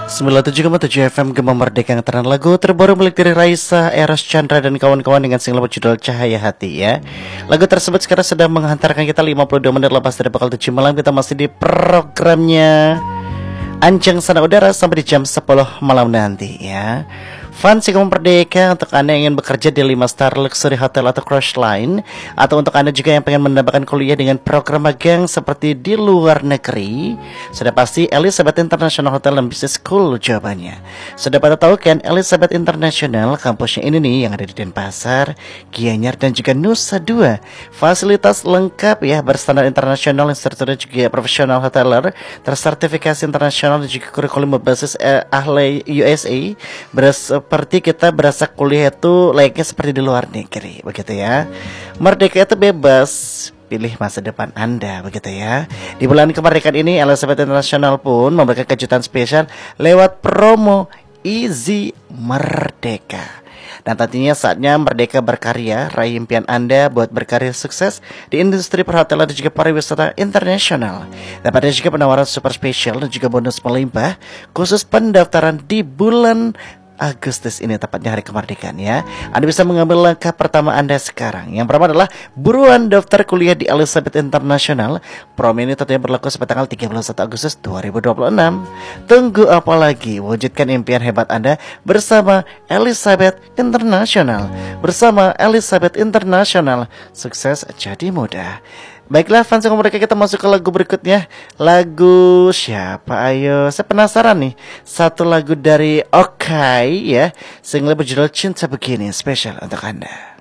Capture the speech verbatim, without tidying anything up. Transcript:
sembilan puluh tujuh koma tujuh F M Gema Merdeka, yang terang lagu terbaru milik diri Raisa, Eros Chandra dan kawan-kawan dengan single berjudul Cahaya Hati ya. Lagu tersebut sekarang sedang menghantarkan kita lima puluh dua menit lepas dari pukul tujuh malam. Kita masih di programnya Anjang Sana Udara sampai di jam sepuluh malam nanti ya. Fun Gema Merdeka, untuk Anda yang ingin bekerja di lima star luxury hotel atau cruise line, atau untuk Anda juga yang pengen mendapatkan kuliah dengan program magang seperti di luar negeri, sudah pasti Elizabeth International Hotel and Business School jawabannya. Sudah pada tahu kan, Elizabeth International kampusnya ini nih yang ada di Denpasar, Gianyar dan juga Nusa Dua. Fasilitas lengkap ya, berstandar internasional, instrukturnya juga profesional hoteler, tersertifikasi internasional dan juga kurikulum berbasis eh, ahli U S A. Beres seperti kita berasa kuliah itu layaknya seperti di luar negeri, begitu ya. Merdeka itu bebas, pilih masa depan Anda, begitu ya. Di bulan kemerdekaan ini, Elizabeth International pun memberikan kejutan spesial lewat promo Easy Merdeka. Dan tentunya saatnya Merdeka berkarya, raih impian Anda buat berkarir sukses di industri perhotelan dan juga pariwisata internasional. Dapat juga penawaran super spesial dan juga bonus melimpah khusus pendaftaran di bulan Agustus ini, tepatnya hari kemerdekaan ya. Anda bisa mengambil langkah pertama Anda sekarang. Yang pertama adalah buruan daftar kuliah di Elizabeth International. Promo ini tentunya berlaku sampai tanggal tiga puluh satu Agustus dua ribu dua puluh enam. Tunggu apa lagi? Wujudkan impian hebat Anda bersama Elizabeth International. Bersama Elizabeth International, sukses jadi mudah. Baiklah fans yang mereka, kita masuk ke lagu berikutnya. Lagu siapa ayo? Saya penasaran nih. Satu lagu dari Okai ya, single berjudul Cinta Begini, spesial untuk Anda.